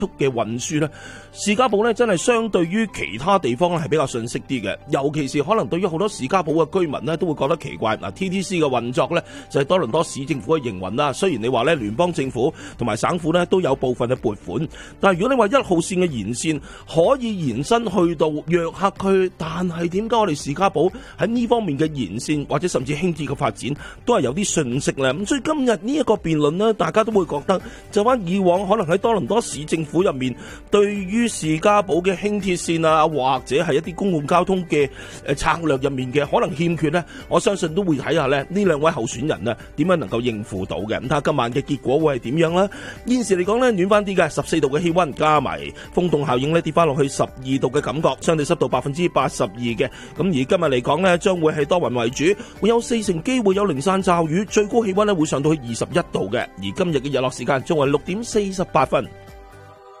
速嘅運輸咧，士嘉堡咧真係相對於其他地方咧係比較遜色啲嘅，尤其是可能對於好多士嘉堡嘅居民咧都會覺得奇怪。嗱，TTC 嘅運作咧就係多倫多市政府嘅營運啦。雖然你話咧聯邦政府同埋省府咧都有部分嘅撥款，但係如果你話1號線嘅延線可以延伸去到約克區，但係點解我哋士嘉堡喺呢方面嘅延線或者甚至輕鐵嘅發展都係有啲遜色咧？咁所以今日呢一個辯論呢，大家都會覺得就翻以往可能喺多倫多市政府入面對於士嘉堡嘅輕鐵線啊，或者係一啲公共交通嘅策略入面嘅可能欠缺呢，我相信都會睇下呢兩位候選人呢點樣能夠應付到嘅。咁睇下今晚嘅結果會係點樣啦。現時嚟講呢，暖翻啲嘅14度嘅氣溫，加埋風凍效應呢，跌翻落去12度嘅感覺，相對濕度82%嘅。咁而今日嚟講呢，將會係多雲為主，會有40%機會有零散驟雨，最高氣溫呢會上到去21度嘅。而今日嘅日落時間將係6點48分。